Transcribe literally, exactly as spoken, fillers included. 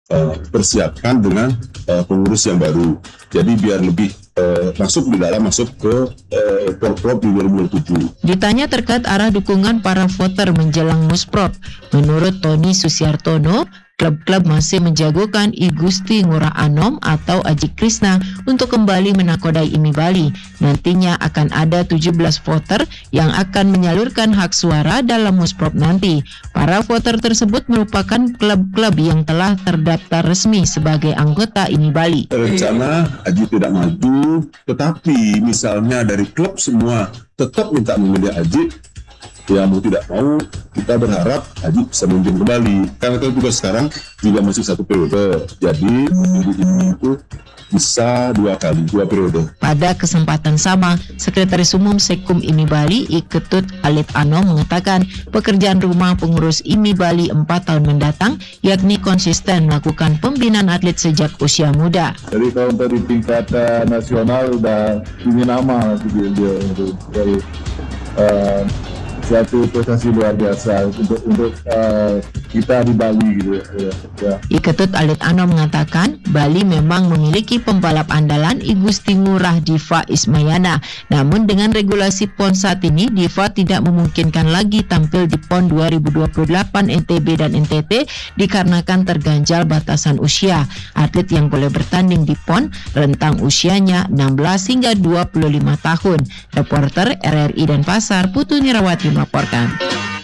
uh, persiapkan dengan uh, pengurus yang baru. Jadi biar lebih uh, masuk di dalam masuk ke uh, Porprov di dua ribu dua puluh tujuh. Ditanya terkait arah dukungan para voter menjelang Musprov, menurut Tony Susiartono, klub-klub masih menjagokan I Gusti Ngurah Anom atau Aji Krishna untuk kembali menakodai I M I Bali. Nantinya akan ada tujuh belas voter yang akan menyalurkan hak suara dalam Musprov nanti. Para voter tersebut merupakan klub-klub yang telah terdaftar resmi sebagai anggota I M I Bali. Rencana Aji tidak maju, tetapi misalnya dari klub semua tetap minta memilih Aji, ya mau tidak mau kita berharap Aji bisa memimpin kembali. Karena kita juga sekarang juga masih satu periode, jadi menjadi ini itu bisa dua kali, dua periode. Pada kesempatan sama, Sekretaris Umum Sekum I M I Bali I Ketut Alit Anom mengatakan pekerjaan rumah pengurus I M I Bali empat tahun mendatang yakni konsisten melakukan pembinaan atlet sejak usia muda. Jadi kalau untuk di tingkat uh, nasional udah tinggi nama dia, dia untuk dari uh, suatu prestasi luar biasa untuk untuk uh, kita di Bali gitu ya. ya. I Ketut Alit Anom mengatakan Bali memang memiliki pembalap andalan I Gusti Ngurah Diva Ismayana. Namun dengan regulasi P O N saat ini Diva tidak memungkinkan lagi tampil di P O N dua ribu dua puluh delapan N T B dan N T T dikarenakan terganjal batasan usia. Atlet yang boleh bertanding di P O N rentang usianya enam belas hingga dua puluh lima tahun. Reporter R R I Denpasar Putu Nirawati melaporkan.